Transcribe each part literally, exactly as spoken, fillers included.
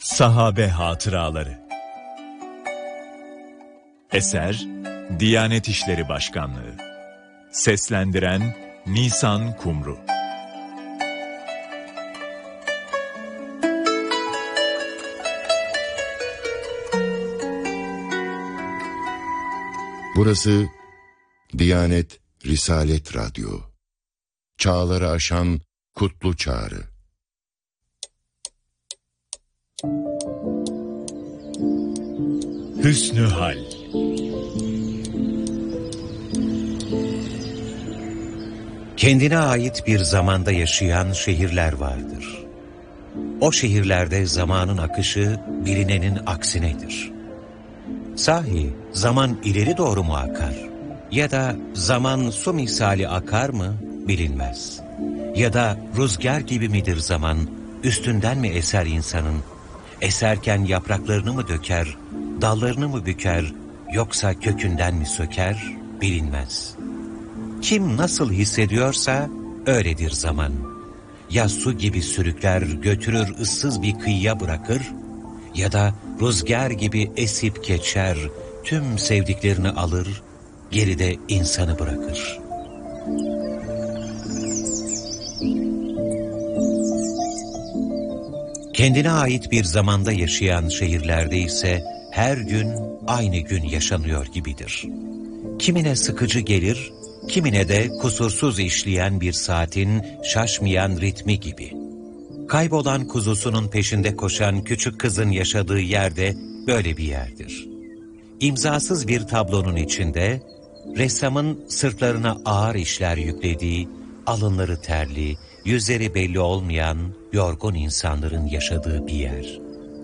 Sahabe Hatıraları. Eser Diyanet İşleri Başkanlığı. Seslendiren Nisan Kumru. Burası Diyanet Risalet Radyo. Çağları aşan kutlu çağrı. Hüsnü Hal. Kendine ait bir zamanda yaşayan şehirler vardır. O şehirlerde zamanın akışı bilinenin aksinedir. Sahi zaman ileri doğru mu akar? Ya da zaman su misali akar mı bilinmez. Ya da rüzgar gibi midir zaman, üstünden mi eser insanın? Eserken yapraklarını mı döker, dallarını mı büker, yoksa kökünden mi söker bilinmez. Kim nasıl hissediyorsa öyledir zaman. Ya su gibi sürükler götürür ıssız bir kıyıya bırakır, ya da rüzgar gibi esip geçer, tüm sevdiklerini alır, geride insanı bırakır. Kendine ait bir zamanda yaşayan şehirlerde ise her gün aynı gün yaşanıyor gibidir. Kimine sıkıcı gelir, kimine de kusursuz işleyen bir saatin şaşmayan ritmi gibi. Kaybolan kuzusunun peşinde koşan küçük kızın yaşadığı yerde böyle bir yerdir. İmzasız bir tablonun içinde, ressamın sırtlarına ağır işler yüklediği, alınları terli, yüzleri belli olmayan, yorgun insanların yaşadığı bir yer.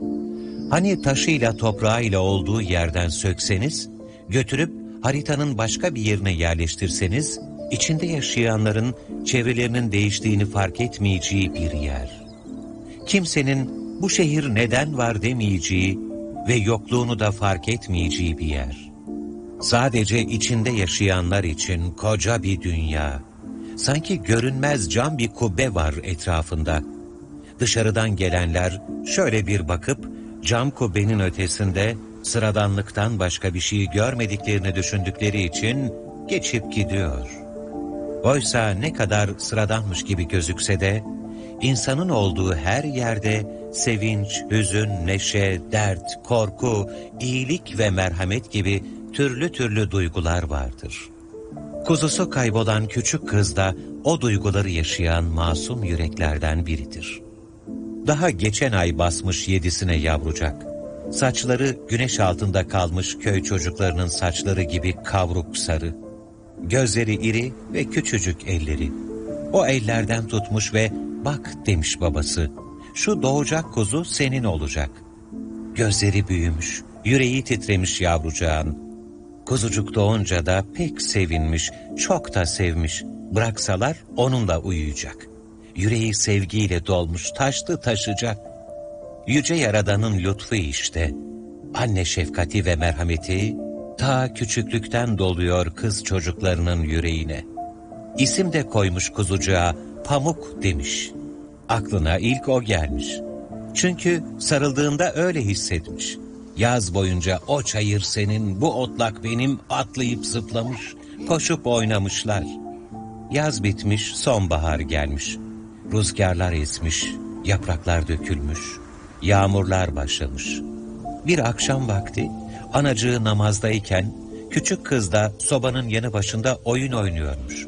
Hani taşıyla toprağıyla olduğu yerden sökseniz, götürüp haritanın başka bir yerine yerleştirseniz, içinde yaşayanların çevrelerinin değiştiğini fark etmeyeceği bir yer. Kimsenin bu şehir neden var demeyeceği ve yokluğunu da fark etmeyeceği bir yer. Sadece içinde yaşayanlar için koca bir dünya. Sanki görünmez cam bir kubbe var etrafında. Dışarıdan gelenler şöyle bir bakıp cam kubbenin ötesinde sıradanlıktan başka bir şey görmediklerini düşündükleri için geçip gidiyor. Oysa ne kadar sıradanmış gibi gözükse de insanın olduğu her yerde sevinç, hüzün, neşe, dert, korku, iyilik ve merhamet gibi türlü türlü duygular vardır. Kuzusu kaybolan küçük kız da o duyguları yaşayan masum yüreklerden biridir. Daha geçen ay basmış yedisine yavrucak. Saçları güneş altında kalmış köy çocuklarının saçları gibi kavruk sarı. Gözleri iri ve küçücük elleri. O ellerden tutmuş ve bak demiş babası. Şu doğacak kuzu senin olacak. Gözleri büyümüş, yüreği titremiş yavrucağın. Kuzucuk doğunca da pek sevinmiş, çok da sevmiş. Bıraksalar onunla uyuyacak. Yüreği sevgiyle dolmuş, taştı taşacak. Yüce Yaradan'ın lütfu işte. Anne şefkati ve merhameti ta küçüklükten doluyor kız çocuklarının yüreğine. İsim de koymuş kuzucuğa, Pamuk demiş. Aklına ilk o gelmiş. Çünkü sarıldığında öyle hissetmiş. Yaz boyunca o çayır senin, bu otlak benim atlayıp zıplamış, koşup oynamışlar. Yaz bitmiş, sonbahar gelmiş. Rüzgarlar esmiş, yapraklar dökülmüş, yağmurlar başlamış. Bir akşam vakti anacığı namazdayken küçük kız da sobanın yanı başında oyun oynuyormuş.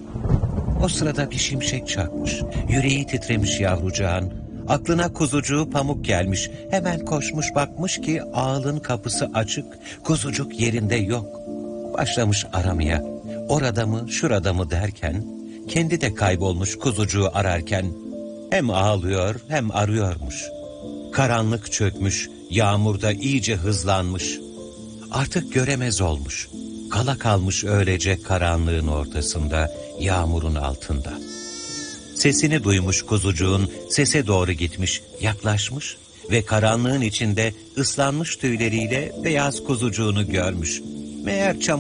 O sırada bir şimşek çakmış, yüreği titremiş yavrucağın. Aklına kuzucuğu Pamuk gelmiş, hemen koşmuş bakmış ki ağılın kapısı açık, kuzucuk yerinde yok. Başlamış aramaya, orada mı şurada mı derken, kendi de kaybolmuş kuzucuğu ararken, hem ağlıyor hem arıyormuş. Karanlık çökmüş, yağmurda iyice hızlanmış. Artık göremez olmuş, kala kalmış öylece karanlığın ortasında, yağmurun altında. Sesini duymuş kuzucuğun, sese doğru gitmiş, yaklaşmış ve karanlığın içinde ıslanmış tüyleriyle beyaz kuzucuğunu görmüş. Meğer çamur